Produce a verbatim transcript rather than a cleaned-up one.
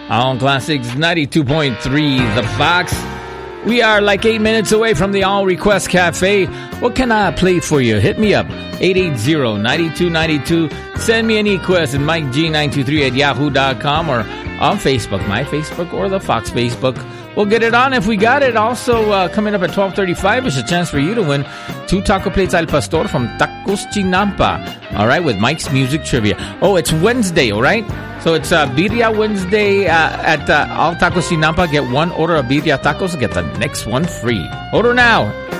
On Classics ninety-two point three, The Fox. We are like eight minutes away from the All Request Cafe. What can I play for you? Hit me up, eight eight zero, nine two nine two. Send me an e-quest at Mike G nine two three at yahoo dot com or on Facebook, my Facebook or the Fox Facebook. We'll get it on if we got it. Also, uh, coming up at twelve thirty-five is a chance for you to win two taco plates al pastor from Tacos Chinampa. All right, with Mike's Music Trivia. Oh, it's Wednesday, all right? So it's uh, Birria Wednesday uh, at uh, All Tacos Chinampa. Get one order of Birria tacos, get the next one free. Order now.